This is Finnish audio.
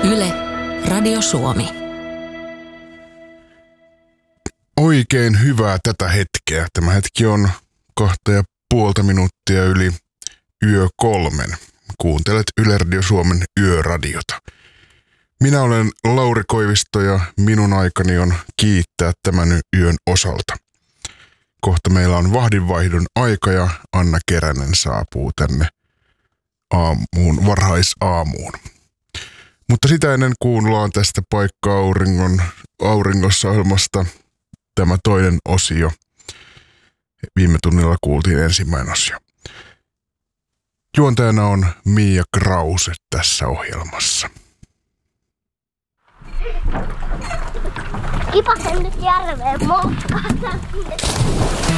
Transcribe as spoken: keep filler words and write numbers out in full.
Yle, Radio Suomi. Oikein hyvää tätä hetkeä. Tämä hetki on kahta ja puolta minuuttia yli yö kolmen. Kuuntelet Yle Radio Suomen yöradiota. Minä olen Lauri Koivisto ja minun aikani on kiittää tämän yön osalta. Kohta meillä on vahdinvaihdon aika ja Anna Keränen saapuu tänne aamuun, varhaisaamuun. Mutta sitä ennen kuunnellaan tästä Paikka-auringon auringossa ohjelmasta tämä toinen osio. Viime tunnilla kuultiin ensimmäinen osio. Juontajana on Mia Krause tässä ohjelmassa. Kipasen nyt järveen motkata.